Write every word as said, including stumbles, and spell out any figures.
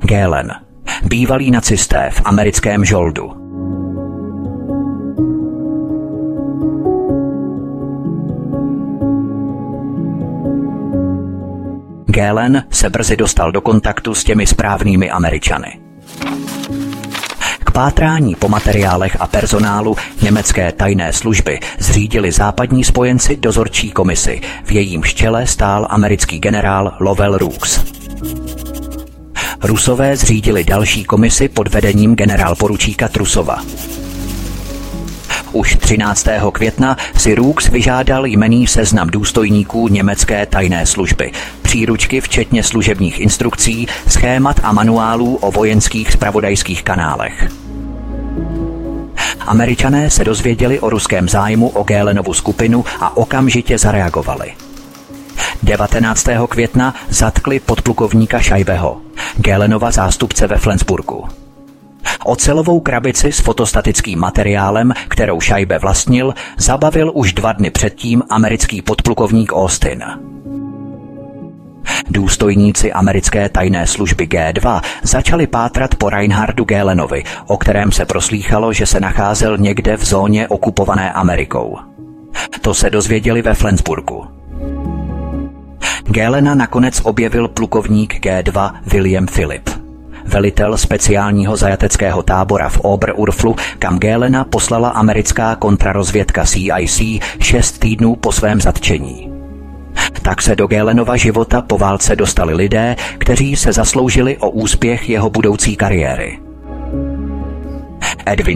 Göhlen, bývalí nacisté v americkém žoldu. Göhlen se brzy dostal do kontaktu s těmi správnými Američany. K pátrání po materiálech a personálu německé tajné služby zřídili západní spojenci dozorčí komisi, v jejímž čele stál americký generál Lovell Rooks. Rusové zřídili další komisi pod vedením generálporučíka Trusova. Už třináctého května si Rooks vyžádal jmenný seznam důstojníků německé tajné služby, příručky včetně služebních instrukcí, schémat a manuálů o vojenských zpravodajských kanálech. Američané se dozvěděli o ruském zájmu o Göhlenovu skupinu a okamžitě zareagovali. devatenáctého května zatkli podplukovníka Scheibeho, Göhlenova zástupce ve Flensburgu. Ocelovou krabici s fotostatickým materiálem, kterou Scheibe vlastnil, zabavil už dva dny předtím americký podplukovník Austin. Důstojníci americké tajné služby G dva začali pátrat po Reinhardu Göhlenovi, o kterém se proslýchalo, že se nacházel někde v zóně okupované Amerikou. To se dozvěděli ve Flensburgu. Göhlena nakonec objevil plukovník G dva William Philipp, velitel speciálního zajateckého tábora v Oberurflu, kam Göhlena poslala americká kontrarozvědka C I C šest týdnů po svém zatčení. Tak se do Göhlenova života po válce dostali lidé, kteří se zasloužili o úspěch jeho budoucí kariéry. Edwin